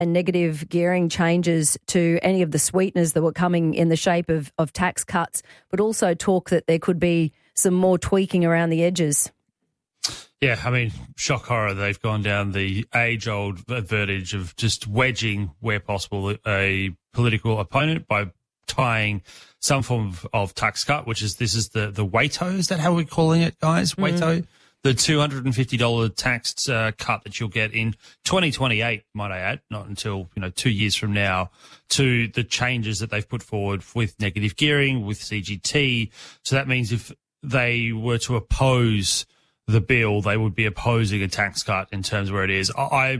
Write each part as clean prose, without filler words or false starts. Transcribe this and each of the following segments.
and negative gearing changes to any of the sweeteners that were coming in the shape of tax cuts, but also talk that there could be some more tweaking around the edges. Yeah, I mean, shock horror, they've gone down the age-old advantage of just wedging, where possible, a political opponent by tying some form of tax cut, this is the WATO, is that how we're calling it, guys? WATO? The $250 tax cut that you'll get in 2028, might I add, not until 2 years from now, to the changes that they've put forward with negative gearing, with CGT. So that means if they were to oppose the bill, they would be opposing a tax cut in terms of where it is.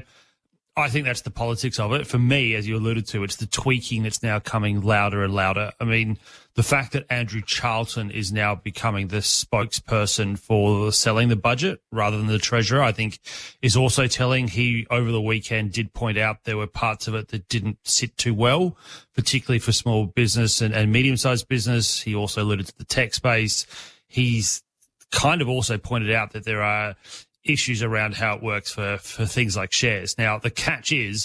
I think that's the politics of it. For me, as you alluded to, it's the tweaking that's now coming louder and louder. I mean, the fact that Andrew Charlton is now becoming the spokesperson for selling the budget rather than the Treasurer, I think is also telling. He, over the weekend, did point out there were parts of it that didn't sit too well, particularly for small business and medium-sized business. He also alluded to the tech space. He's kind of also pointed out that there are issues around how it works for things like shares. Now, the catch is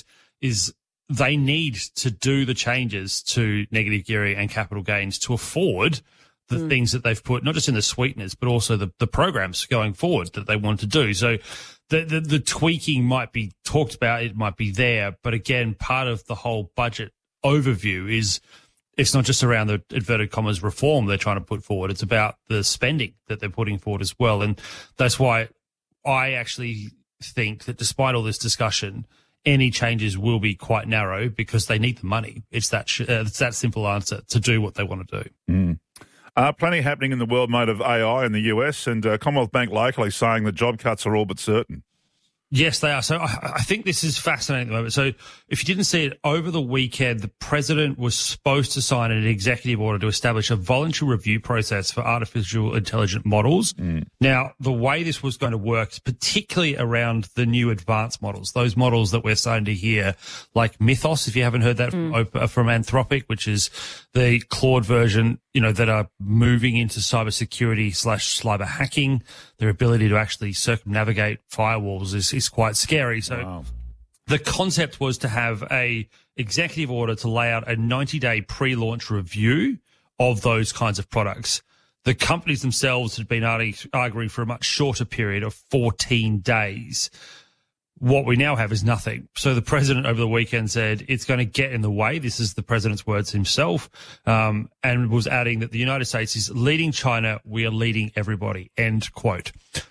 they need to do the changes to negative gearing and capital gains to afford the things that they've put, not just in the sweeteners, but also the programs going forward that they want to do. So the tweaking might be talked about, it might be there, but again, part of the whole budget overview is it's not just around the inverted commas reform they're trying to put forward. It's about the spending that they're putting forward as well. And that's why I actually think that despite all this discussion, any changes will be quite narrow because they need the money. It's that simple answer to do what they want to do. Plenty happening in the world, mate, of AI in the US, and Commonwealth Bank locally saying the job cuts are all but certain. Yes, they are. So I think this is fascinating at the moment. So if you didn't see it, over the weekend, the president was supposed to sign an executive order to establish a voluntary review process for artificial intelligent models. Now, the way this was going to work, particularly around the new advanced models, those models that we're starting to hear, like Mythos, if you haven't heard that from Anthropic, which is the Claude version, that are moving into cybersecurity/cyber hacking. Their ability to actually circumnavigate firewalls is quite scary. So the concept was to have a executive order to lay out a 90-day pre-launch review of those kinds of products. The companies themselves had been arguing for a much shorter period of 14 days. What we now have is nothing. So the president over the weekend said it's going to get in the way. This is the president's words himself, and was adding that the United States is leading China. We are leading everybody, end quote.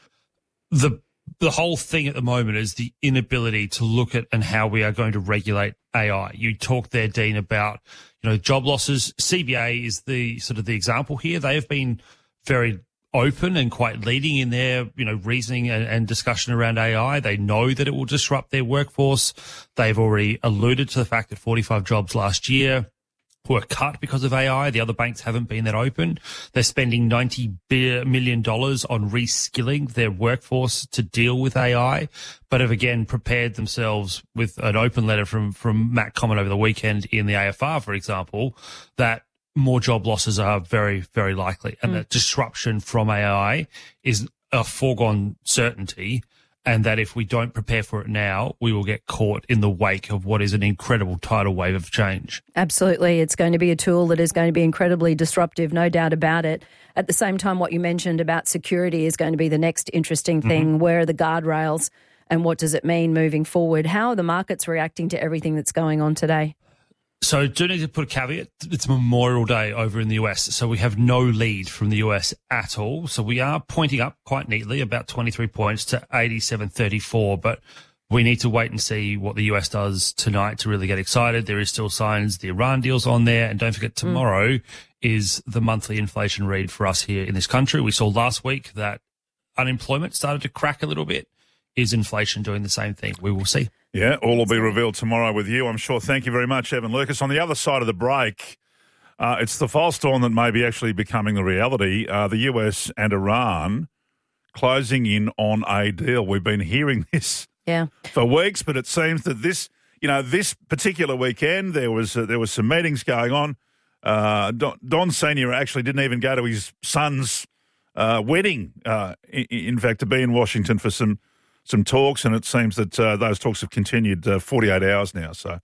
The whole thing at the moment is the inability to look at and how we are going to regulate AI. You talked there, Dean, about, job losses. CBA is the sort of the example here. They have been very open and quite leading in their, reasoning and discussion around AI. They know that it will disrupt their workforce. They've already alluded to the fact that 45 jobs last year were cut because of AI. The other banks haven't been that open. They're spending $90 million on reskilling their workforce to deal with AI, but have again prepared themselves with an open letter from Matt Comyn over the weekend in the AFR, for example, that more job losses are very, very likely, and that disruption from AI is a foregone certainty, and that if we don't prepare for it now, we will get caught in the wake of what is an incredible tidal wave of change. Absolutely. It's going to be a tool that is going to be incredibly disruptive, no doubt about it. At the same time, what you mentioned about security is going to be the next interesting thing. Where are the guardrails and what does it mean moving forward? How are the markets reacting to everything that's going on today? So do need to put a caveat. It's Memorial Day over in the US, so we have no lead from the US at all. So we are pointing up quite neatly, about 23 points to 87.34, but we need to wait and see what the US does tonight to really get excited. There is still signs, the Iran deal's on there, and don't forget tomorrow is the monthly inflation read for us here in this country. We saw last week that unemployment started to crack a little bit. Is inflation doing the same thing? We will see. Yeah, all will be revealed tomorrow with you, I'm sure. Thank you very much, Evan Lucas. On the other side of the break, it's the firestorm that may be actually becoming the reality. The US and Iran closing in on a deal. We've been hearing this for weeks, but it seems that this particular weekend there was some meetings going on. Don Senior actually didn't even go to his son's wedding. In fact, to be in Washington for some some talks, and it seems that those talks have continued 48 hours now. So